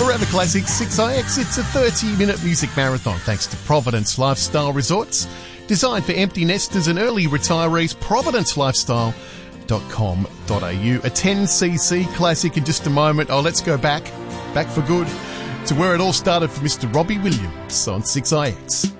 Forever Classic 6IX. It's a 30-minute music marathon thanks to Providence Lifestyle Resorts. Designed for empty nesters and early retirees, providencelifestyle.com.au. A 10cc classic in just a moment. Oh, let's go back for good, to where it all started for Mr. Robbie Williams on 6IX.